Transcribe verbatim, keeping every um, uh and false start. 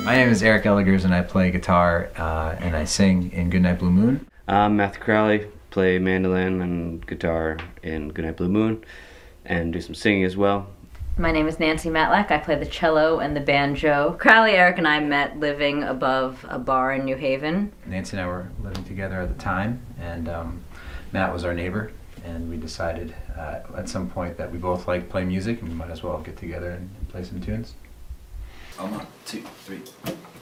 My name is Eric Elligers and I play guitar uh, and I sing in Goodnight Blue Moon. I'm Matthew Crowley, play mandolin and guitar in Goodnight Blue Moon and do some singing as well. My name is Nancy Matlack. I play the cello and the banjo. Crowley, Eric, and I met living above a bar in New Haven. Nancy and I were living together at the time, and um, Matt was our neighbor, and we decided uh, at some point that we both liked playing music and we might as well get together and, and play some tunes. One, two, three.